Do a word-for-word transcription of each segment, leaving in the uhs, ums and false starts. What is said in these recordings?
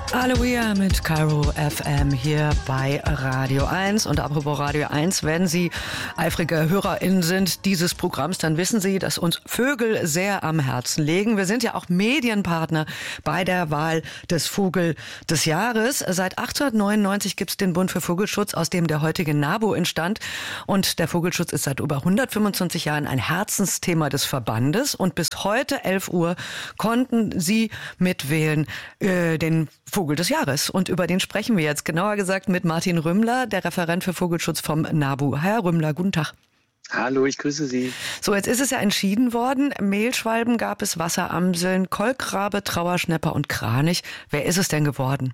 Halleluja mit Kairo F M hier bei Radio eins. Und apropos Radio eins, wenn Sie eifrige HörerInnen sind dieses Programms, dann wissen Sie, dass uns Vögel sehr am Herzen liegen. Wir sind ja auch Medienpartner bei der Wahl des Vogel des Jahres. Seit achtzehnhundertneunundneunzig gibt es den Bund für Vogelschutz, aus dem der heutige NABU entstand. Und der Vogelschutz ist seit über hundertfünfundzwanzig Jahren ein Herzensthema des Verbandes. Und bis heute elf Uhr konnten Sie mitwählen äh, den Vogel des Jahres. Und über den sprechen wir jetzt, genauer gesagt mit Martin Rümmler, der Referent für Vogelschutz vom NABU. Herr Rümmler, guten Tag. Hallo, ich grüße Sie. So, jetzt ist es ja entschieden worden. Mehlschwalben gab es, Wasseramseln, Kolkrabe, Trauerschnäpper und Kranich. Wer ist es denn geworden?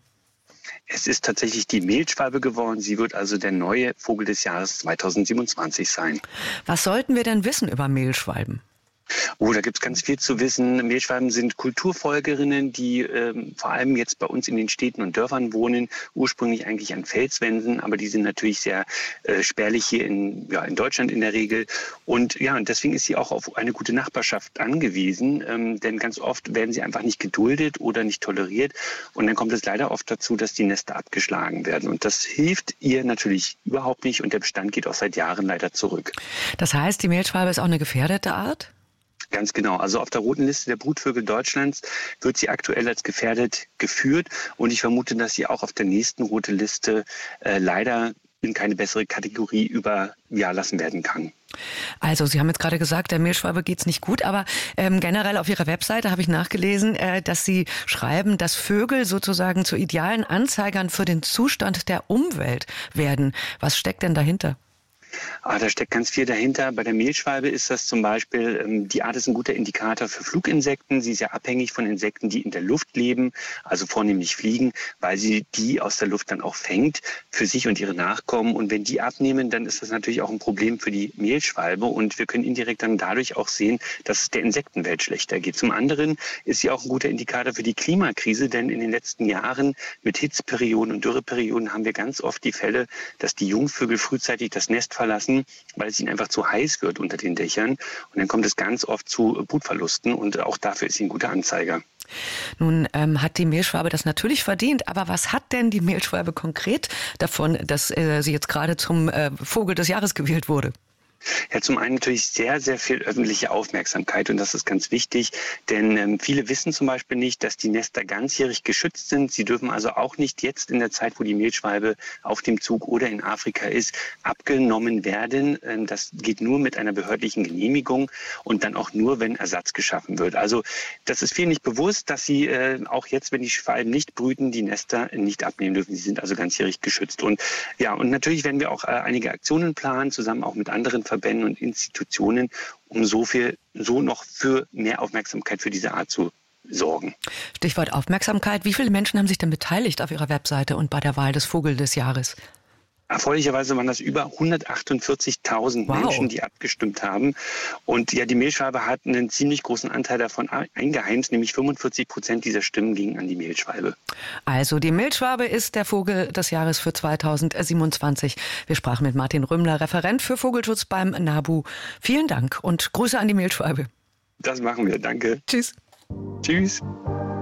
Es ist tatsächlich die Mehlschwalbe geworden. Sie wird also der neue Vogel des Jahres zweitausendsiebenundzwanzig sein. Was sollten wir denn wissen über Mehlschwalben? Oh, da gibt's ganz viel zu wissen. Mehlschwalben sind Kulturfolgerinnen, die ähm, vor allem jetzt bei uns in den Städten und Dörfern wohnen, ursprünglich eigentlich an Felswänden, aber die sind natürlich sehr äh, spärlich hier in, ja, in Deutschland in der Regel. Und ja, und deswegen ist sie auch auf eine gute Nachbarschaft angewiesen, ähm, denn ganz oft werden sie einfach nicht geduldet oder nicht toleriert. Und dann kommt es leider oft dazu, dass die Nester abgeschlagen werden. Und das hilft ihr natürlich überhaupt nicht und der Bestand geht auch seit Jahren leider zurück. Das heißt, die Mehlschwalbe ist auch eine gefährdete Art? Ganz genau. Also auf der roten Liste der Brutvögel Deutschlands wird sie aktuell als gefährdet geführt. Und ich vermute, dass sie auch auf der nächsten rote Liste äh, leider in keine bessere Kategorie überlassen werden kann. Also Sie haben jetzt gerade gesagt, der Mehlschwalbe geht's nicht gut, aber ähm, generell auf Ihrer Webseite habe ich nachgelesen, äh, dass Sie schreiben, dass Vögel sozusagen zu idealen Anzeigern für den Zustand der Umwelt werden. Was steckt denn dahinter? Ah, da steckt ganz viel dahinter. Bei der Mehlschwalbe ist das zum Beispiel, ähm, die Art ist ein guter Indikator für Fluginsekten. Sie ist ja abhängig von Insekten, die in der Luft leben, also vornehmlich fliegen, weil sie die aus der Luft dann auch fängt für sich und ihre Nachkommen. Und wenn die abnehmen, dann ist das natürlich auch ein Problem für die Mehlschwalbe. Und wir können indirekt dann dadurch auch sehen, dass es der Insektenwelt schlechter geht. Zum anderen ist sie auch ein guter Indikator für die Klimakrise, denn in den letzten Jahren mit Hitzeperioden und Dürreperioden haben wir ganz oft die Fälle, dass die Jungvögel frühzeitig das Nest verlassen, weil es ihnen einfach zu heiß wird unter den Dächern. Und dann kommt es ganz oft zu Brutverlusten und auch dafür ist sie ein guter Anzeiger. Nun ähm, hat die Mehlschwalbe das natürlich verdient, aber was hat denn die Mehlschwalbe konkret davon, dass äh, sie jetzt gerade zum äh, Vogel des Jahres gewählt wurde? Ja, zum einen natürlich sehr, sehr viel öffentliche Aufmerksamkeit und das ist ganz wichtig, denn ähm, viele wissen zum Beispiel nicht, dass die Nester ganzjährig geschützt sind. Sie dürfen also auch nicht jetzt in der Zeit, wo die Mehlschwalbe auf dem Zug oder in Afrika ist, abgenommen werden. Ähm, das geht nur mit einer behördlichen Genehmigung und dann auch nur, wenn Ersatz geschaffen wird. Also das ist vielen nicht bewusst, dass sie äh, auch jetzt, wenn die Schwalben nicht brüten, die Nester nicht abnehmen dürfen. Sie sind also ganzjährig geschützt. Und ja, und natürlich werden wir auch äh, einige Aktionen planen, zusammen auch mit anderen Verbänden und Institutionen, um so viel, so noch für mehr Aufmerksamkeit für diese Art zu sorgen. Stichwort Aufmerksamkeit. Wie viele Menschen haben sich denn beteiligt auf Ihrer Webseite und bei der Wahl des Vogel des Jahres? Erfreulicherweise waren das über hundertachtundvierzigtausend wow. Menschen, die abgestimmt haben. Und ja, die Mehlschwalbe hat einen ziemlich großen Anteil davon eingeheimst, nämlich fünfundvierzig Prozent dieser Stimmen gingen an die Mehlschwalbe. Also die Mehlschwalbe ist der Vogel des Jahres für zweitausendsiebenundzwanzig. Wir sprachen mit Martin Rümmler, Referent für Vogelschutz beim NABU. Vielen Dank und Grüße an die Mehlschwalbe. Das machen wir, danke. Tschüss. Tschüss.